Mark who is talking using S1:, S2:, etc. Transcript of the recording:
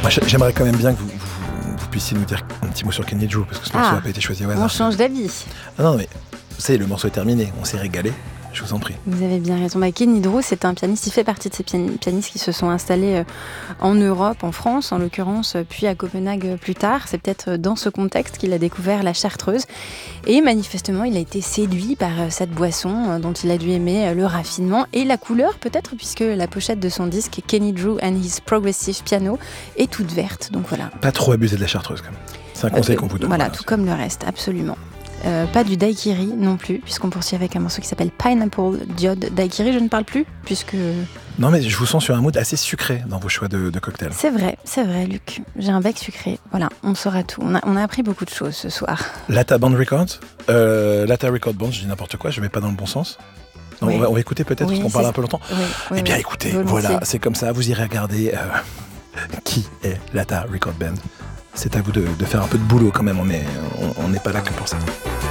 S1: Moi, j'aimerais quand même bien que vous puissiez nous dire un petit mot sur Kenny Drew, parce que ce morceau n'a pas été choisi au hasard.
S2: On change d'avis.
S1: Ah non, mais vous savez, le morceau est terminé, on s'est régalé. Je vous en prie.
S2: Vous avez bien raison. Kenny Drew, c'est un pianiste, il fait partie de ces pianistes qui se sont installés en Europe, en France en l'occurrence, puis à Copenhague plus tard. C'est peut-être dans ce contexte qu'il a découvert la chartreuse. Et manifestement, il a été séduit par cette boisson dont il a dû aimer le raffinement et la couleur peut-être, puisque la pochette de son disque, Kenny Drew and His Progressive Piano, est toute verte. Donc voilà.
S1: Pas trop abuser de la chartreuse quand même. C'est un conseil qu'on vous donne.
S2: Voilà, tout comme le reste, absolument. Pas du daiquiri non plus, puisqu'on poursuit avec un morceau qui s'appelle Pineapple Diode. Daiquiri, je ne parle plus, puisque...
S1: Non, mais je vous sens sur un mood assez sucré dans vos choix de cocktails.
S2: C'est vrai, Luc. J'ai un bec sucré. Voilà, on saura tout. On a appris beaucoup de choses ce soir.
S1: Lata Band Records Lata Record Band, je dis n'importe quoi, je ne vais pas dans le bon sens. Non,
S2: oui.
S1: on va écouter peut-être, parce qu'on parle un peu longtemps.
S2: Oui,
S1: bien, écoutez,
S2: volontiers.
S1: Voilà, c'est comme ça. Vous irez regarder qui est Lata Record Band. C'est à vous de faire un peu de boulot quand même. On n'est pas là que pour ça.